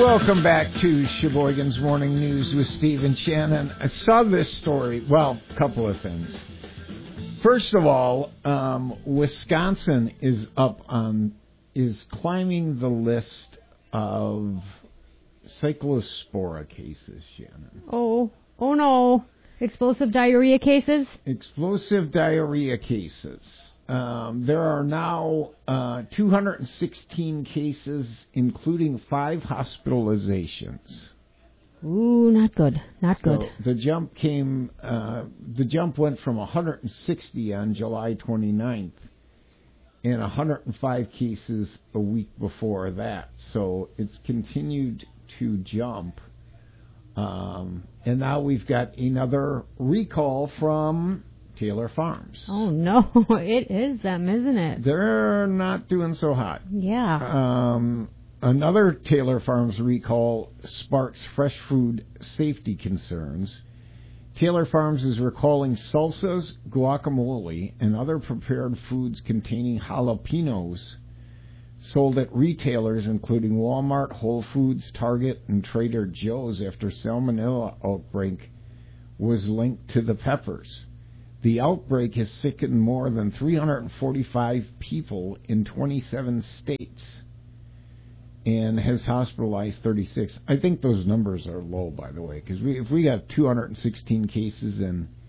Welcome back to Sheboygan's Morning News with Steve and Shannon. I saw this story. Well, a couple of things. First of all, Wisconsin is climbing the list of cyclospora cases, Shannon. Oh no. Explosive diarrhea cases? Explosive diarrhea cases. There are now 216 cases, including 5 hospitalizations. Ooh, not good. Not good. So the jump went from 160 on July 29th and 105 cases a week before that. So it's continued to jump. And now we've got another recall from Taylor Farms. Oh, no. It is them, isn't it? They're not doing so hot. Yeah. Another Taylor Farms recall sparks fresh food safety concerns. Taylor Farms is recalling salsas, guacamole, and other prepared foods containing jalapenos sold at retailers including Walmart, Whole Foods, Target, and Trader Joe's after salmonella outbreak was linked to the peppers. The outbreak has sickened more than 345 people in 27 states and has hospitalized 36. I think those numbers are low, by the way, because if we got 216 cases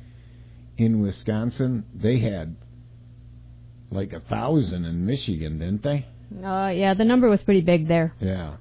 in Wisconsin, they had like 1,000 in Michigan, didn't they? Yeah, the number was pretty big there. Yeah.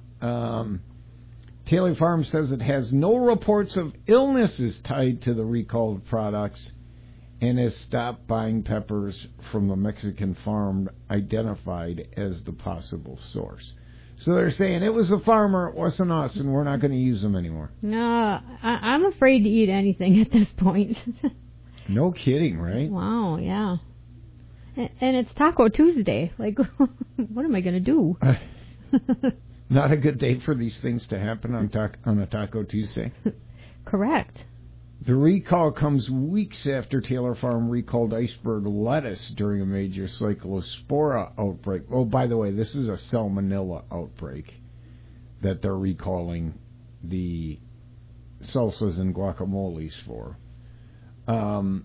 Taylor Farms says it has no reports of illnesses tied to the recalled products and has stopped buying peppers from the Mexican farm identified as the possible source. So they're saying it was the farmer, it wasn't us, and we're not going to use them anymore. No, I'm afraid to eat anything at this point. No kidding, right? Wow, yeah. And it's Taco Tuesday. Like, what am I going to do? Not a good day for these things to happen on a Taco Tuesday. Correct. The recall comes weeks after Taylor Farm recalled iceberg lettuce during a major cyclospora outbreak. Oh, by the way, this is a salmonella outbreak that they're recalling the salsas and guacamoles for. A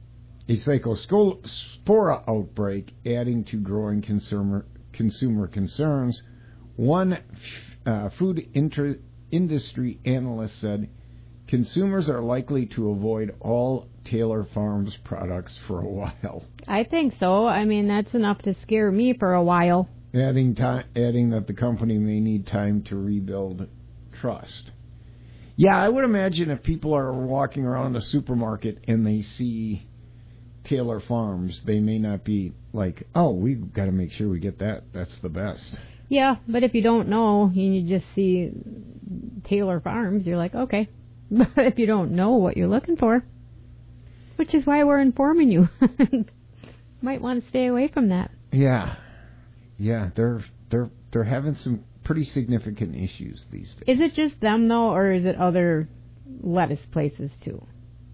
cyclospora outbreak adding to growing consumer concerns. One food industry analyst said, consumers are likely to avoid all Taylor Farms products for a while. I think so. I mean, that's enough to scare me for a while. Adding that the company may need time to rebuild trust. Yeah, I would imagine if people are walking around a supermarket and they see Taylor Farms, they may not be like, oh, we've got to make sure we get that. That's the best. Yeah, but if you don't know and you just see Taylor Farms, you're like, okay. But if you don't know what you're looking for, which is why we're informing you, might want to stay away from that. Yeah, they're having some pretty significant issues these days. Is it just them though, or is it other lettuce places too?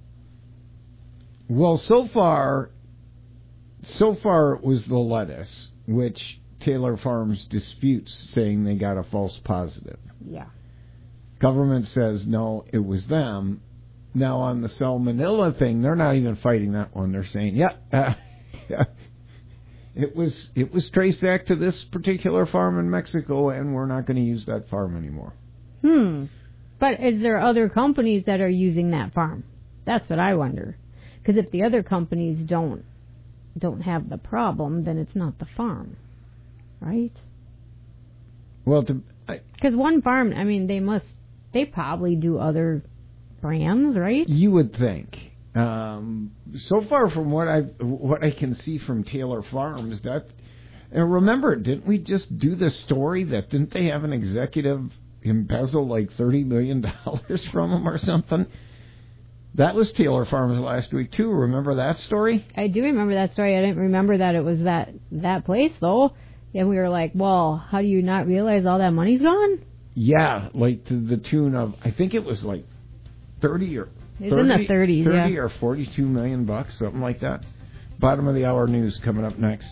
Well, so far it was the lettuce, which Taylor Farms disputes, saying they got a false positive. Yeah. Government says, no, it was them. Now, on the salmonella thing, they're not even fighting that one. They're saying, yeah, it was traced back to this particular farm in Mexico, and we're not going to use that farm anymore. But is there other companies that are using that farm? That's what I wonder. Because if the other companies don't have the problem, then it's not the farm, right? Well, because one farm, I mean, they probably do other brands, right? You would think. So far from what I can see from Taylor Farms, and remember, didn't we just do the story that didn't they have an executive embezzle like $30 million from them or something? That was Taylor Farms last week too. Remember that story? I do remember that story. I didn't remember that it was that place though. And we were like, well, how do you not realize all that money's gone? Yeah, like to the tune of, I think it was like 30 or it's in the 30s, 30 or $42 million, something like that. Bottom of the hour news coming up next.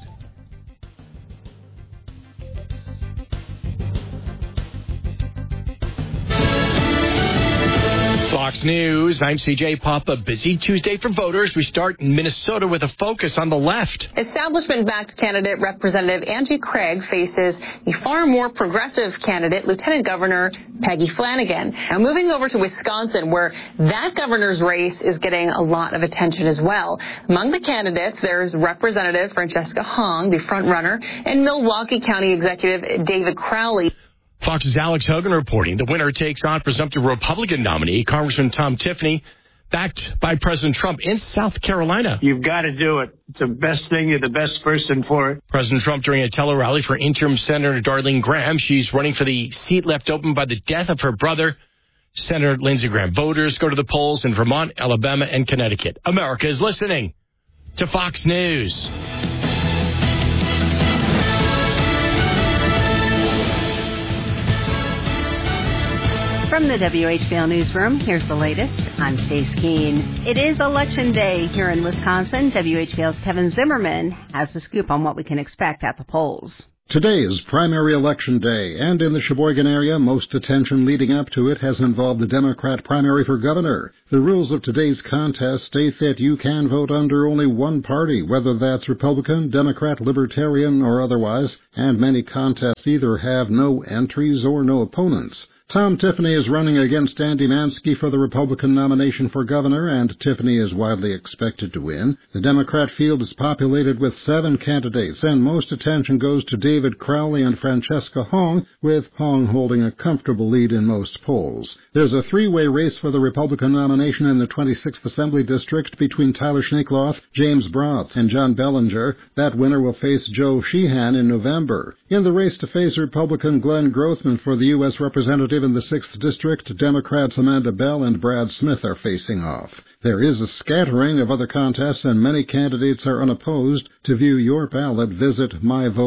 Fox News, I'm CJ Papa. Busy Tuesday for voters. We start in Minnesota with a focus on the left. Establishment-backed candidate Representative Angie Craig faces a far more progressive candidate, Lieutenant Governor Peggy Flanagan. Now moving over to Wisconsin, where that governor's race is getting a lot of attention as well. Among the candidates, there's Representative Francesca Hong, the front-runner, and Milwaukee County Executive David Crowley. Fox's Alex Hogan reporting the winner takes on presumptive Republican nominee, Congressman Tom Tiffany, backed by President Trump in South Carolina. You've got to do it. It's the best thing. You're the best person for it. President Trump during a tele-rally for interim Senator Darlene Graham. She's running for the seat left open by the death of her brother, Senator Lindsey Graham. Voters go to the polls in Vermont, Alabama, and Connecticut. America is listening to Fox News. From the WHBL Newsroom, here's the latest. I'm Stace Keene. It is Election Day here in Wisconsin. WHBL's Kevin Zimmerman has the scoop on what we can expect at the polls. Today is primary election day, and in the Sheboygan area, most attention leading up to it has involved the Democrat primary for governor. The rules of today's contest state that you can vote under only one party, whether that's Republican, Democrat, Libertarian, or otherwise, and many contests either have no entries or no opponents. Tom Tiffany is running against Andy Mansky for the Republican nomination for governor, and Tiffany is widely expected to win. The Democrat field is populated with 7 candidates, and most attention goes to David Crowley and Francesca Hong, with Hong holding a comfortable lead in most polls. There's a 3-way race for the Republican nomination in the 26th Assembly District between Tyler Schneekloth, James Brotz, and John Bellinger. That winner will face Joe Sheehan in November. In the race to face Republican Glenn Grothman for the U.S. Representative in the 6th District, Democrats Amanda Bell and Brad Smith are facing off. There is a scattering of other contests, and many candidates are unopposed. To view your ballot, visit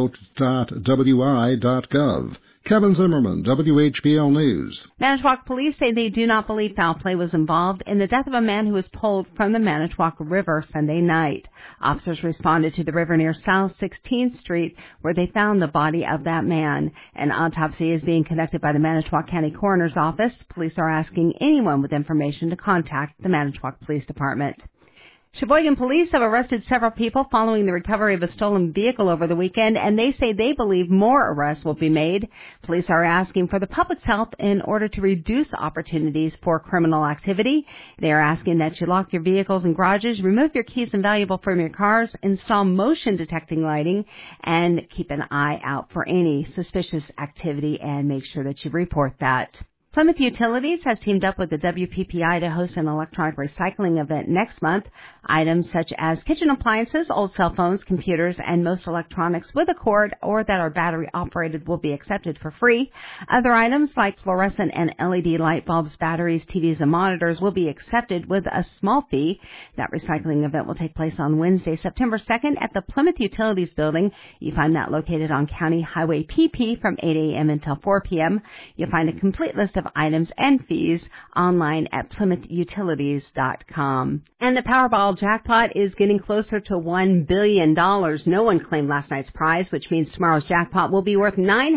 myvote.wi.gov. Kevin Zimmerman, WHBL News. Manitowoc police say they do not believe foul play was involved in the death of a man who was pulled from the Manitowoc River Sunday night. Officers responded to the river near South 16th Street, where they found the body of that man. An autopsy is being conducted by the Manitowoc County Coroner's Office. Police are asking anyone with information to contact the Manitowoc Police Department. Sheboygan police have arrested several people following the recovery of a stolen vehicle over the weekend, and they say they believe more arrests will be made. Police are asking for the public's help in order to reduce opportunities for criminal activity. They are asking that you lock your vehicles and garages, remove your keys and valuables from your cars, install motion detecting lighting, and keep an eye out for any suspicious activity and make sure that you report that. Plymouth Utilities has teamed up with the WPPI to host an electronic recycling event next month. Items such as kitchen appliances, old cell phones, computers, and most electronics with a cord or that are battery operated will be accepted for free. Other items like fluorescent and LED light bulbs, batteries, TVs, and monitors will be accepted with a small fee. That recycling event will take place on Wednesday, September 2nd at the Plymouth Utilities building. You find that located on County Highway PP from 8 a.m. until 4 p.m. You'll find a complete list of items and fees online at PlymouthUtilities.com. And the Powerball jackpot is getting closer to $1 billion. No one claimed last night's prize, which means tomorrow's jackpot will be worth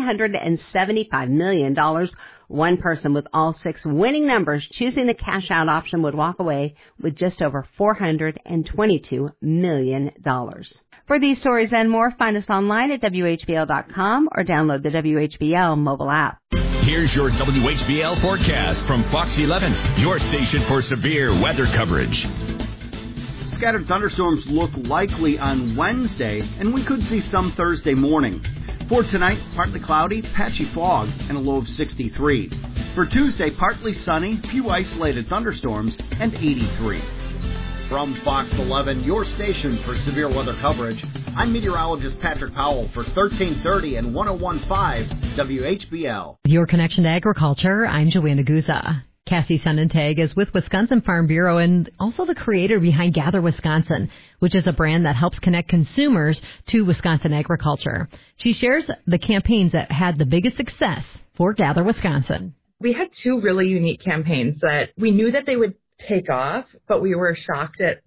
$975 million. One person with all 6 winning numbers choosing the cash-out option would walk away with just over $422 million. For these stories and more, find us online at WHBL.com or download the WHBL mobile app. Here's your WHBL forecast from Fox 11, your station for severe weather coverage. Scattered thunderstorms look likely on Wednesday, and we could see some Thursday morning. For tonight, partly cloudy, patchy fog, and a low of 63. For Tuesday, partly sunny, few isolated thunderstorms, and 83. From Fox 11, your station for severe weather coverage, I'm meteorologist Patrick Powell for 1330 and 101.5 WHBL. Your connection to agriculture, I'm Joanna Guza. Cassie Sonnentag is with Wisconsin Farm Bureau and also the creator behind Gather Wisconsin, which is a brand that helps connect consumers to Wisconsin agriculture. She shares the campaigns that had the biggest success for Gather Wisconsin. We had 2 really unique campaigns that we knew that they would take off, but we were shocked at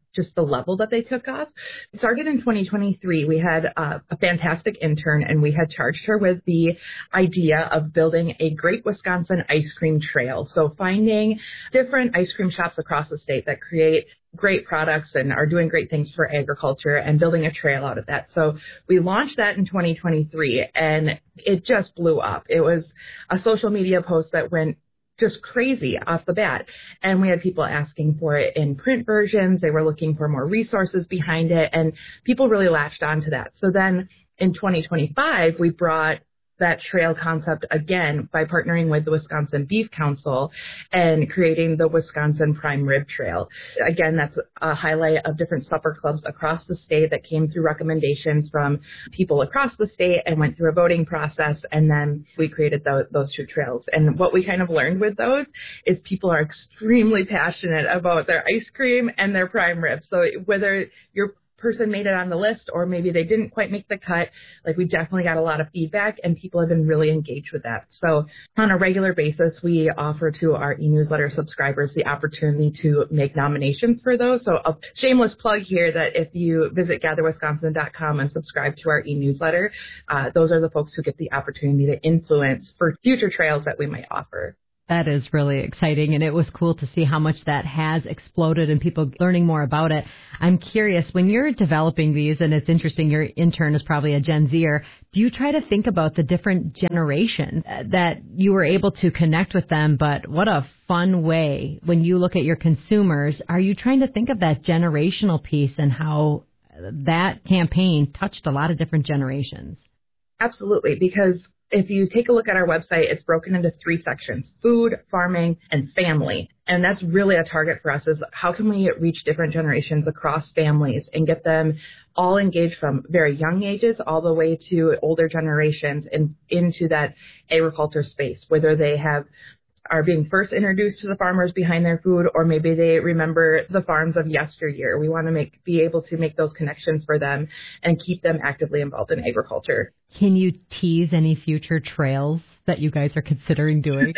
just the level that they took us. It started in 2023. We had a fantastic intern, and we had charged her with the idea of building a Great Wisconsin Ice Cream Trail. So finding different ice cream shops across the state that create great products and are doing great things for agriculture and building a trail out of that. So we launched that in 2023, and it just blew up. It was a social media post that went just crazy off the bat. And we had people asking for it in print versions. They were looking for more resources behind it, and people really latched onto that. So then in 2025, we brought that trail concept again by partnering with the Wisconsin Beef Council and creating the Wisconsin Prime Rib Trail. Again, that's a highlight of different supper clubs across the state that came through recommendations from people across the state and went through a voting process. And then we created those two trails. And what we kind of learned with those is people are extremely passionate about their ice cream and their prime rib. So whether your person made it on the list or maybe they didn't quite make the cut, like we definitely got a lot of feedback and people have been really engaged with that. So on a regular basis, we offer to our e-newsletter subscribers the opportunity to make nominations for those. So a shameless plug here that if you visit gatherwisconsin.com and subscribe to our e-newsletter, those are the folks who get the opportunity to influence for future trails that we might offer. That is really exciting, and it was cool to see how much that has exploded and people learning more about it. I'm curious, when you're developing these, and it's interesting, your intern is probably a Gen Zer, do you try to think about the different generations that you were able to connect with them, but what a fun way when you look at your consumers, are you trying to think of that generational piece and how that campaign touched a lot of different generations? Absolutely, because if you take a look at our website, it's broken into 3 sections: food, farming, and family. And that's really a target for us, is how can we reach different generations across families and get them all engaged from very young ages all the way to older generations and into that agriculture space, whether they are being first introduced to the farmers behind their food, or maybe they remember the farms of yesteryear. We want to be able to make those connections for them and keep them actively involved in agriculture. Can you tease any future trails that you guys are considering doing?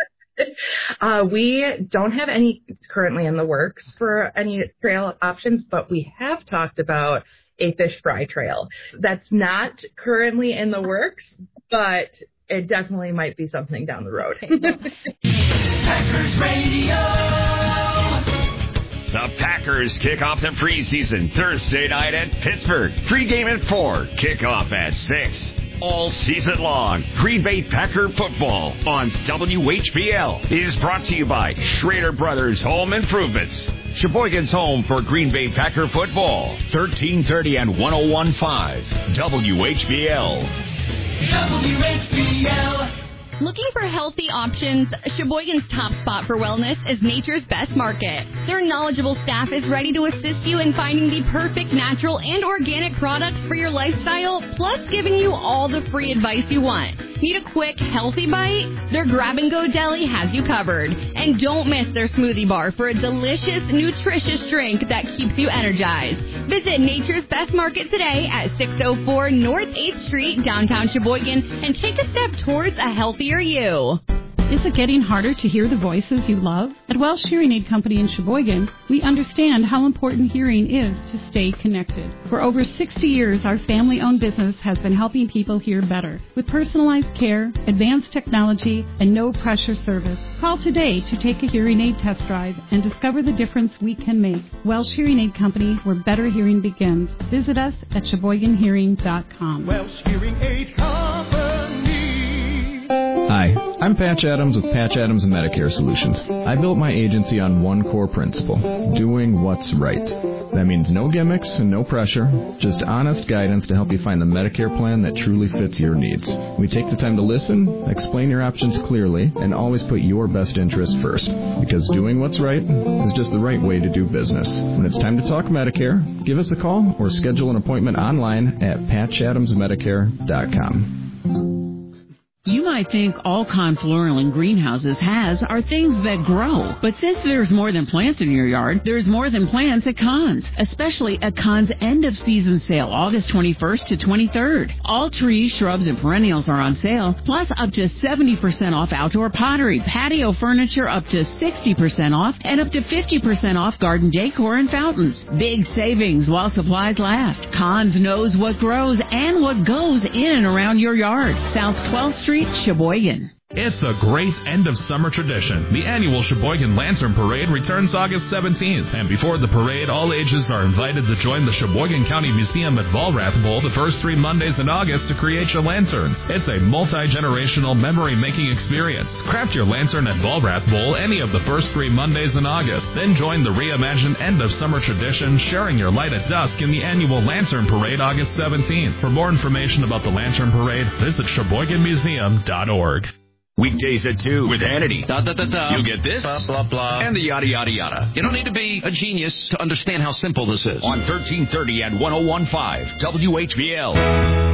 We don't have any currently in the works for any trail options, but we have talked about a fish fry trail. That's not currently in the works, but it definitely might be something down the road. Packers Radio. The Packers kick off the preseason Thursday night at Pittsburgh. Pre-game at 4, kickoff at 6. All season long, Green Bay Packer football on WHBL is brought to you by Schrader Brothers Home Improvements. Sheboygan's home for Green Bay Packer football. 1330 and 1015 WHBL. WHBL. Looking for healthy options? Sheboygan's top spot for wellness is Nature's Best Market. Their knowledgeable staff is ready to assist you in finding the perfect natural and organic products for your lifestyle, plus giving you all the free advice you want. Need a quick, healthy bite? Their grab-and-go deli has you covered. And don't miss their smoothie bar for a delicious, nutritious drink that keeps you energized. Visit Nature's Best Market today at 604 North 8th Street, downtown Sheboygan, and take a step towards a healthier you. Is it getting harder to hear the voices you love? At Welsh Hearing Aid Company in Sheboygan, we understand how important hearing is to stay connected. For over 60 years, our family-owned business has been helping people hear better. With personalized care, advanced technology, and no-pressure service. Call today to take a hearing aid test drive and discover the difference we can make. Welsh Hearing Aid Company, where better hearing begins. Visit us at SheboyganHearing.com. Welsh Hearing Aid Company. Hi, I'm Patch Adams with Patch Adams and Medicare Solutions. I built my agency on one core principle, doing what's right. That means no gimmicks and no pressure, just honest guidance to help you find the Medicare plan that truly fits your needs. We take the time to listen, explain your options clearly, and always put your best interest first. Because doing what's right is just the right way to do business. When it's time to talk Medicare, give us a call or schedule an appointment online at patchadamsmedicare.com. You might might think all Kahn Floral and Greenhouses has are things that grow. But since there's more than plants in your yard, there's more than plants at Kahn's, especially at Kahn's end-of-season sale, August 21st to 23rd. All trees, shrubs, and perennials are on sale, plus up to 70% off outdoor pottery, patio furniture up to 60% off, and up to 50% off garden decor and fountains. Big savings while supplies last. Kahn's knows what grows and what goes in and around your yard. South 12th Street, Sheboygan. It's a great end-of-summer tradition. The annual Sheboygan Lantern Parade returns August 17th. And before the parade, all ages are invited to join the Sheboygan County Museum at Vollrath Bowl the first 3 Mondays in August to create your lanterns. It's a multi-generational memory-making experience. Craft your lantern at Vollrath Bowl any of the first 3 Mondays in August. Then join the reimagined end-of-summer tradition, sharing your light at dusk in the annual Lantern Parade August 17th. For more information about the Lantern Parade, visit SheboyganMuseum.org. Weekdays at 2 with Hannity. You'll get this, blah, blah, blah, and the yada, yada, yada. You don't need to be a genius to understand how simple this is. On 1330 and 101.5 WHBL.